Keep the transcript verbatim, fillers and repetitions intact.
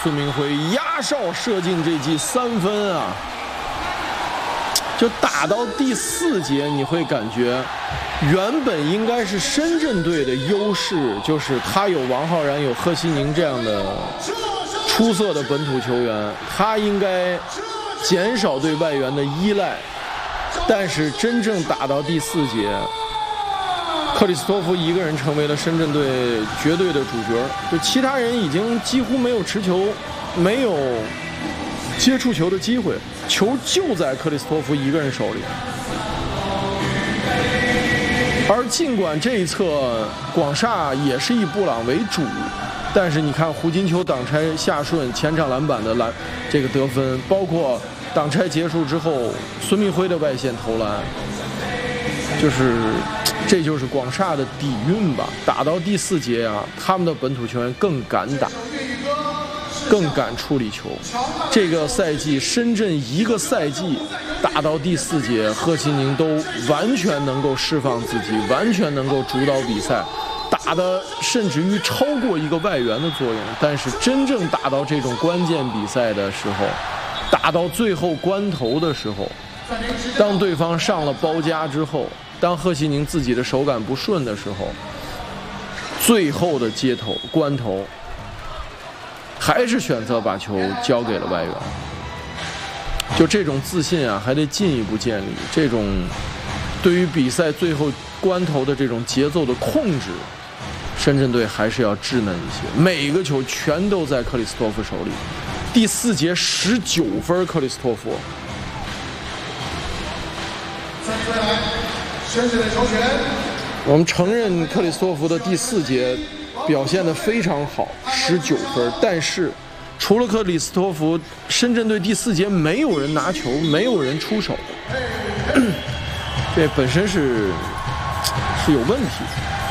孙铭徽压哨射进这记三分啊！就打到第四节，你会感觉原本应该是深圳队的优势，就是他有王浩然、有贺西宁这样的出色的本土球员，他应该减少对外援的依赖。但是真正打到第四节，克里斯托夫一个人成为了深圳队绝对的主角，就其他人已经几乎没有持球，没有接触球的机会，球就在克里斯托夫一个人手里。而尽管这一侧广厦也是以布朗为主，但是你看胡金秋挡拆下顺前场篮板的篮这个得分，包括挡拆结束之后孙铭徽的外线投篮，就是这就是广厦的底蕴吧。打到第四节啊，他们的本土球员更敢打，更敢处理球。这个赛季深圳一个赛季打到第四节，贺西宁都完全能够释放自己，完全能够主导比赛，打的甚至于超过一个外援的作用。但是真正打到这种关键比赛的时候，打到最后关头的时候，当对方上了包夹之后，当贺西宁自己的手感不顺的时候，最后的接头关头还是选择把球交给了外援。就这种自信啊，还得进一步建立。这种对于比赛最后关头的这种节奏的控制，深圳队还是要稚嫩一些。每个球全都在克里斯托夫手里。第四节十九分，克里斯托夫。我们承认克里斯托夫的第四节表现得非常好，十九分。但是除了克里斯托夫，深圳队第四节没有人拿球，没有人出手，这本身是是有问题。